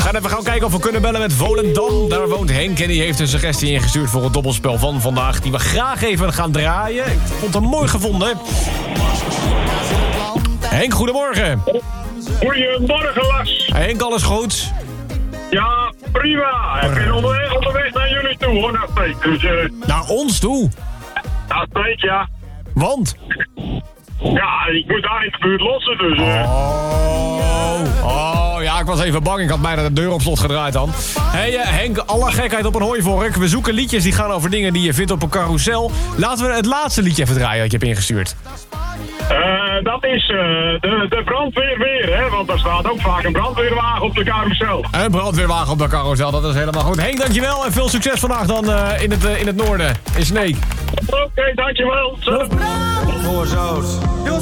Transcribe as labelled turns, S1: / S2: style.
S1: gaan even gaan kijken of we kunnen bellen met Volendam. Daar woont Henk en die heeft een suggestie ingestuurd voor het dobbelspel van vandaag. Die we graag even gaan draaien. Ik vond hem mooi gevonden. Henk, goedemorgen.
S2: Goedemorgen, Lars.
S1: Henk, alles goed?
S2: Ja, prima. Ik ben onderweg naar jullie toe, hoor, naar Steek. Dus,
S1: Naar ons toe?
S2: naar Steek, ja.
S1: Want?
S2: Ja, ik moet daar in de buurt lossen, dus...
S1: Oh, ja, ik was even bang. Ik had bijna de deur op slot gedraaid dan. Hey, Henk, alle gekheid op een hooivork. We zoeken liedjes die gaan over dingen die je vindt op een carousel. Laten we het laatste liedje even draaien dat je hebt ingestuurd.
S2: dat is de brandweer weer, hè. Want er staat ook vaak een brandweerwagen op de carousel.
S1: Een brandweerwagen op de carousel, dat is helemaal goed. Henk, dankjewel en veel succes vandaag dan in het noorden, in Sneek.
S2: Oké, dankjewel.
S3: Voor zout.